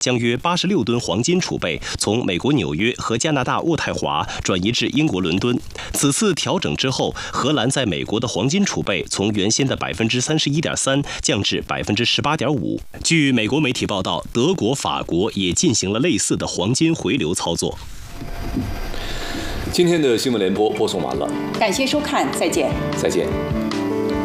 将约86吨黄金储备从美国纽约和加拿大渥太华转移至英国伦敦。此次调整之后，荷兰在美国的黄金储备从原先的31.3%降至18.5%。据美国媒体报道，德国、法国也进行了类似的黄金回流操作。 今天的新闻联播播送完了， 感谢收看，再见。 再见。